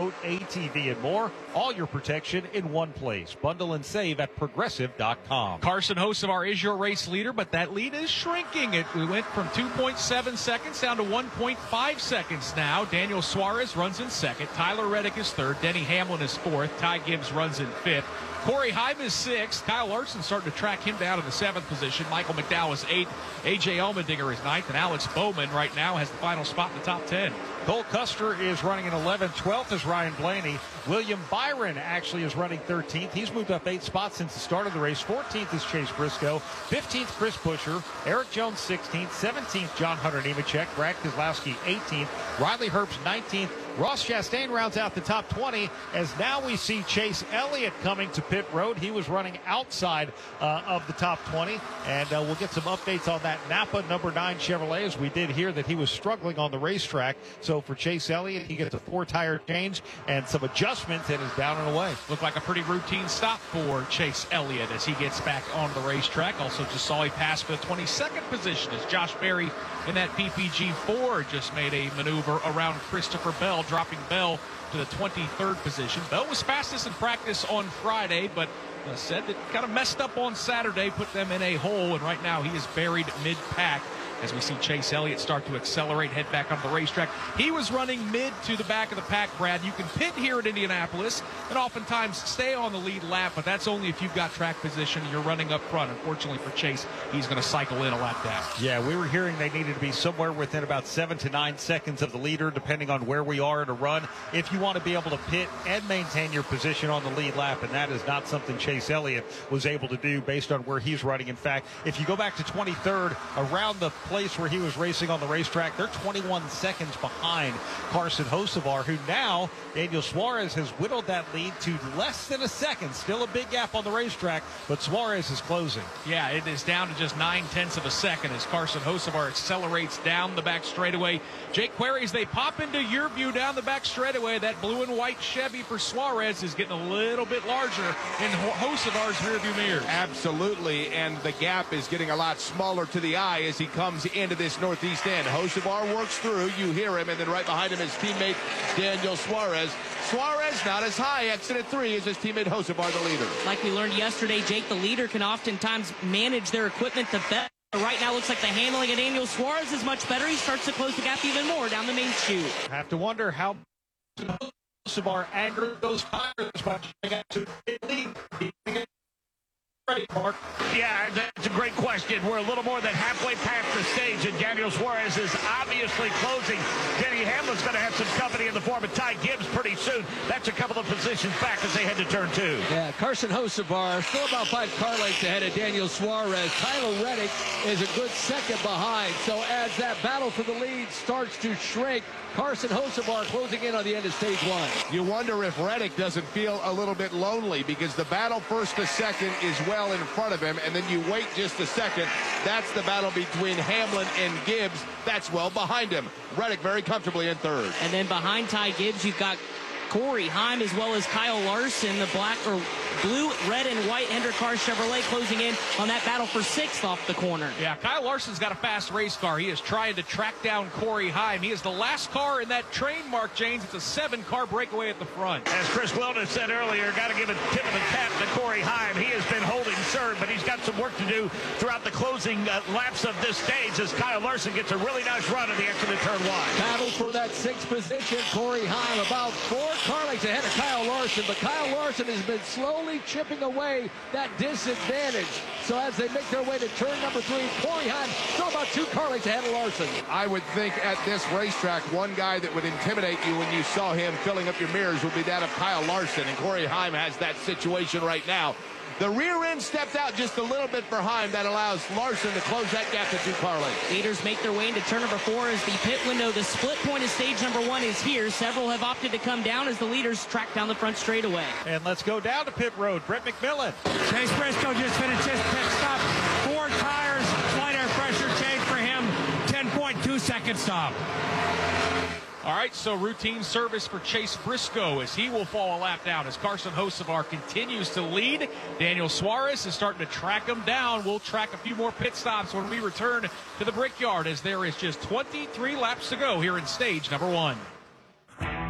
boat, ATV, and more. All your protection in one place. Bundle and save at Progressive.com. Carson Hocevar is your race leader, but that lead is shrinking. We went from 2.7 seconds down to 1.5 seconds now. Daniel Suarez runs in second. Tyler Reddick is third. Denny Hamlin is fourth. Ty Gibbs runs in fifth. Corey Heim is sixth. Kyle Larson starting to track him down in the seventh position. Michael McDowell is eighth. A.J. Allmendinger is ninth. And Alex Bowman right now has the final spot in the top 10. Cole Custer is running in 11th. 12th is Ryan Blaney. William Byron actually is running 13th. He's moved up 8 spots since the start of the race. 14th is Chase Briscoe. 15th, Chris Buescher. Eric Jones, 16th. 17th, John Hunter Nemechek. Brad Keselowski, 18th. Riley Herbst, 19th. Ross Chastain rounds out the top 20 as now we see Chase Elliott coming to pit road. He was running outside of the top 20, and we'll get some updates on that Napa number 9 Chevrolet, as we did hear that he was struggling on the racetrack. So for Chase Elliott, he gets a 4-tire change and some adjustments and is down and away. Looked like a pretty routine stop for Chase Elliott as he gets back on the racetrack. Also just saw he pass for the 22nd position as Josh Berry in that PPG Ford just made a maneuver around Christopher Bell, dropping Bell to the 23rd position. Bell was fastest in practice on Friday, but said that kind of messed up on Saturday, put them in a hole, and right now he is buried mid-pack as we see Chase Elliott start to accelerate, head back onto the racetrack. He was running mid to the back of the pack, Brad. You can pit here at Indianapolis and oftentimes stay on the lead lap, but that's only if you've got track position and you're running up front. Unfortunately for Chase, he's going to cycle in a lap down. Yeah, we were hearing they needed to be somewhere within about 7 to 9 seconds of the leader, depending on where we are in a run, if you want to be able to pit and maintain your position on the lead lap, and that is not something Chase Elliott was able to do based on where he's running. In fact, if you go back to 23rd, around the place where he was racing on the racetrack, they're 21 seconds behind Carson Hocevar, who now, Daniel Suarez has whittled that lead to less than a second. Still a big gap on the racetrack, but Suarez is closing. Yeah, it is down to just 9/10 of a second as Carson Hocevar accelerates down the back straightaway. Jake Queries, they pop into your view down the back straightaway. That blue and white Chevy for Suarez is getting a little bit larger in Hocevar's rearview mirror. Absolutely, and the gap is getting a lot smaller to the eye as he comes into this northeast end. Hocevar works through, you hear him, and then right behind him his teammate Daniel Suarez. Suarez not as high, exit at 3 as his teammate Hocevar, the leader. Like we learned yesterday, Jake, the leader can oftentimes manage their equipment the best. Right now looks like the handling of Daniel Suarez is much better. He starts to close the gap even more down the main chute. Have to wonder how Hocevar angered those tires by trying to lead. Yeah, that's a great question. We're a little more than halfway past the stage, and Daniel Suarez is obviously closing. Denny Hamlin's going to have some company in the form of Ty Gibbs pretty soon. That's a couple of positions back as they head to turn 2. Yeah, Carson Hocevar still about 5 car lengths ahead of Daniel Suarez. Tyler Reddick is a good second behind. So as that battle for the lead starts to shrink, Carson Hocevar closing in on the end of stage 1. You wonder if Reddick doesn't feel a little bit lonely because the battle first to second is well in front of him, and then you wait just a second. That's the battle between Hamlin and Gibbs. That's well behind him. Reddick very comfortably in 3rd. And then behind Ty Gibbs, you've got Corey Heim as well as Kyle Larson, the black or blue, red, and white Hendrick-Car Chevrolet closing in on that battle for 6th off the corner. Yeah, Kyle Larson's got a fast race car. He is trying to track down Corey Heim. He is the last car in that train, Mark James. It's a 7-car breakaway at the front. As Chris Wilders said earlier, got to give a tip of the cap to Corey Heim. He has been holding serve, but he's got some work to do throughout the closing laps of this stage as Kyle Larson gets a really nice run at the exit of turn 1. Battle for that 6th position. Corey Heim about 4 car lengths ahead of Kyle Larson, but Kyle Larson has been slowly chipping away that disadvantage. So as they make their way to turn number 3, Corey Heim still about 2 car lengths ahead of Larson. I would think at this racetrack, one guy that would intimidate you when you saw him filling up your mirrors would be that of Kyle Larson, and Corey Heim has that situation right now. The rear end stepped out just a little bit for Heim. That allows Larson to close that gap to 2 car lengths. Leaders make their way into turn number 4 as the pit window, the split point of stage number 1 is here. Several have opted to come down as the leaders track down the front straightaway. And let's go down to pit road. Brett McMillan. Chase Briscoe just finished his pit stop. 4 tires, slight air pressure change for him. 10.2 second stop. All right, so routine service for Chase Briscoe as he will fall a lap down as Carson Hocevar continues to lead. Daniel Suarez is starting to track him down. We'll track a few more pit stops when we return to the Brickyard as there is just 23 laps to go here in stage number 1.